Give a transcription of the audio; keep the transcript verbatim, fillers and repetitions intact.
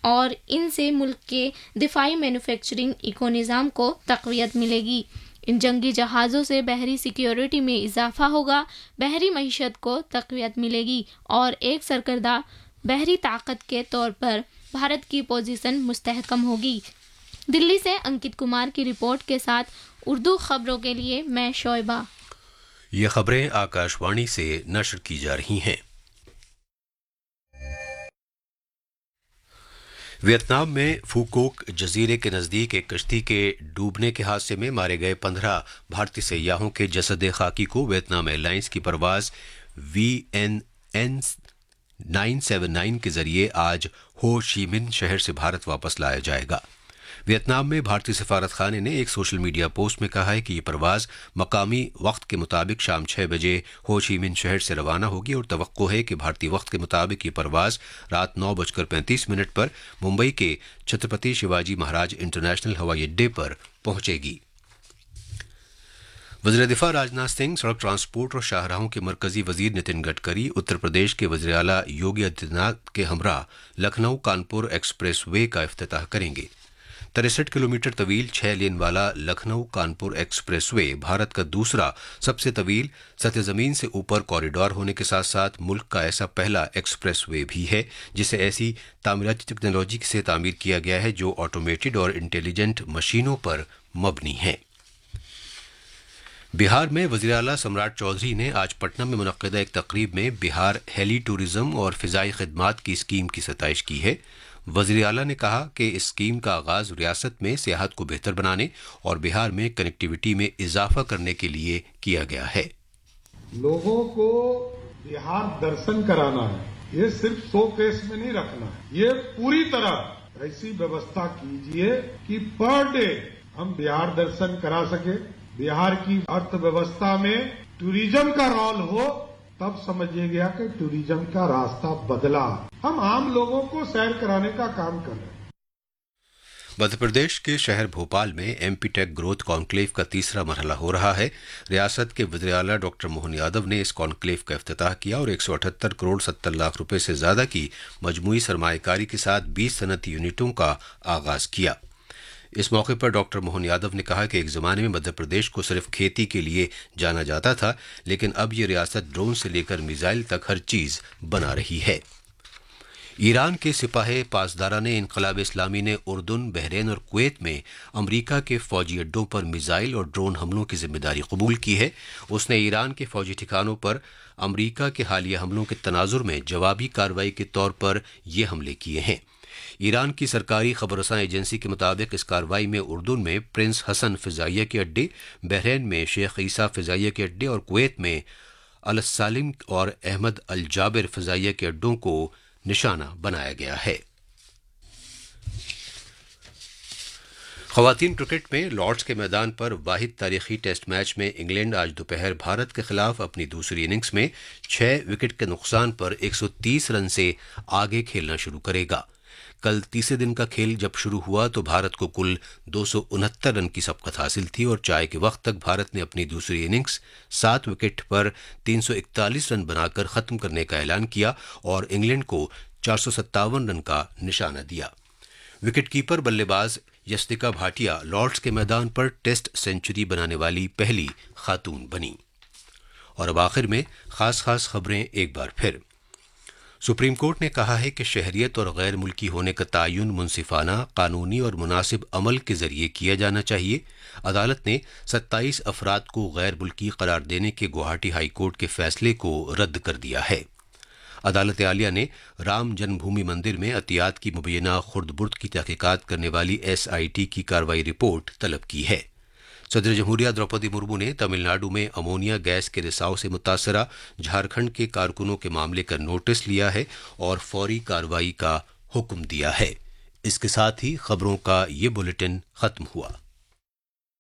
और इनसे मुल्क के दिफाई मैन्युफैक्चरिंग इको निज़ाम को तक़वियत मिलेगी। इन जंगी जहाज़ों से बहरी सिक्योरिटी में इजाफा होगा, बहरी मईशत को तक़वियत मिलेगी और एक सरकर्दा बहरी ताकत के तौर पर भारत की पोजीशन मुस्तहकम होगी। दिल्ली से अंकित कुमार की रिपोर्ट के साथ उर्दू खबरों के लिए मैं शोएबा। ये खबरें आकाशवाणी से नशर की जा रही हैं। वियतनाम में फूकोक जजीरे के नज़दीक एक कश्ती के डूबने के हादसे में मारे गए पंद्रह भारतीय सैयाहों के जसद खाकी को वियतनाम एयरलाइंस की परवाज V N N nine seven nine के जरिए आज हो ची मिन्ह शहर से भारत वापस लाया जाएगा। वियतनाम में भारतीय सफारत खाने ने एक सोशल मीडिया पोस्ट में कहा है कि ये परवाज मकामी वक्त के मुताबिक शाम छह बजे हो ची मिन्ह शहर से रवाना होगी और तवक्को है कि भारतीय वक्त के मुताबिक ये परवाज रात नौ बजकर पैंतीस मिनट पर मुंबई के छत्रपति शिवाजी महाराज इंटरनेशनल हवाई अड्डे पर पहुंचेगी। वज़ीर दिफा राजनाथ सिंह, सड़क ट्रांसपोर्ट और शाहराहों के मरकजी वजीर नितिन गडकरी, उत्तर प्रदेश के वज़ीर आला योगी आदित्यनाथ के हमरा लखनऊ कानपुर एक्सप्रेस वे का इफ्तिताह करेंगे। तिरसठ किलोमीटर तवील छह लेन वाला लखनऊ कानपुर एक्सप्रेस वे भारत का दूसरा सबसे तवील सतह जमीन से ऊपर कॉरिडोर होने के साथ साथ मुल्क का ऐसा पहला एक्सप्रेस वे भी है जिसे ऐसी तामीराती टेक्नोलॉजी से तामीर किया गया है जो ऑटोमेटेड और इंटेलिजेंट मशीनों पर मबनी है। बिहार में वज़ीर आला सम्राट चौधरी ने आज पटना में मुनक्किदा एक तकरीब में बिहार हेली टूरिज्म और फ़िज़ाई खिदमात की स्कीम की सताइश की है। वज़ीर आला ने कहा कि इस स्कीम का आगाज रियासत में सियाहत को बेहतर बनाने और बिहार में कनेक्टिविटी में इजाफा करने के लिए किया गया है। लोगों को बिहार दर्शन कराना है, ये सिर्फ शो केस में नहीं रखना है, ये पूरी तरह ऐसी व्यवस्था कीजिए कि पर डे हम बिहार दर्शन करा सके। बिहार की अर्थव्यवस्था में टूरिज्म का रोल हो, तब समझिए गया कि टूरिज्म का रास्ता बदला। हम आम लोगों को सैर कराने का काम कर रहे हैं। मध्य प्रदेश के शहर भोपाल में एमपी टेक ग्रोथ कॉन्क्लेव का तीसरा मरहला हो रहा है। रियासत के वज़ीर आला डॉक्टर मोहन यादव ने इस कॉन्क्लेव का इफ्तिताह किया और एक सौ अठहत्तर करोड़ सत्तर लाख रुपए से ज्यादा की मजमूई सरमायाकारी के साथ बीस सनती यूनिटों का आगाज किया। इस मौके पर डॉक्टर मोहन यादव ने कहा कि एक ज़माने में मध्य प्रदेश को सिर्फ खेती के लिए जाना जाता था, लेकिन अब ये रियासत ड्रोन से लेकर मिसाइल तक हर चीज़ बना रही है। ईरान के सिपाही पासदारा ने इनकलाब इस्लामी ने उर्दून, बहरीन और कुवैत में अमरीका के फौजी अड्डों पर मिसाइल और ड्रोन हमलों की जिम्मेदारी कबूल की है। उसने ईरान के फौजी ठिकानों पर अमरीका के हालिया हमलों के तनाजुर में जवाबी कार्रवाई के तौर पर ये हमले किए हैं। ईरान की सरकारी खबरसां एजेंसी के मुताबिक इस कार्रवाई में उर्दून में प्रिंस हसन फ़िज़ाइया के अड्डे, बहरीन में शेख ईसा फ़िज़ाइया के अड्डे और कुवैत में अल सालिम और अहमद अल जाबिर फ़िज़ाइया के अड्डों को निशाना बनाया गया है। ख़वातीन क्रिकेट में लॉर्ड्स के मैदान पर वाहिद तारीखी टेस्ट मैच में इंग्लैंड आज दोपहर भारत के खिलाफ अपनी दूसरी इनिंग्स में छह विकेट के नुकसान पर एक सौ तीस रन से आगे खेलना शुरू करेगा। कल तीसरे दिन का खेल जब शुरू हुआ तो भारत को कुल दो सौ उनहत्तर रन की सबकत हासिल थी और चाय के वक्त तक भारत ने अपनी दूसरी इनिंग्स सात विकेट पर तीन सौ इकतालीस रन बनाकर खत्म करने का ऐलान किया और इंग्लैंड को चार सौ सत्तावन रन का निशाना दिया। विकेटकीपर बल्लेबाज यस्तिका भाटिया लॉर्ड्स के मैदान पर टेस्ट सेंचुरी बनाने वाली पहली खातून बनी। और अब आखिर में खास खास खबरें एक बार फिर। सुप्रीम कोर्ट ने कहा है कि शहरियत और गैर मुल्की होने का तयन मुनसिफाना, कानूनी और मुनासिब अमल के जरिए किया जाना चाहिए। अदालत ने सत्ताईस अफराद को गैर मुल्की करार देने के गुवाहाटी हाई कोर्ट के फैसले को रद्द कर दिया है। अदालत आलिया ने राम जन्मभूमि मंदिर में अतियात की मुबैना खुर्द-बुर्द की तहकीकात करने वाली एस आई टी की कार्रवाई रिपोर्ट तलब की है। सदर जमहूरिया द्रौपदी मुर्मू ने तमिलनाडु में अमोनिया गैस के रिसाव से मुतासरा झारखंड के कारकुनों के मामले का नोटिस लिया है और फौरी कार्रवाई का हुक्म दिया है। इसके साथ ही खबरों का ये बुलेटिन खत्म हुआ।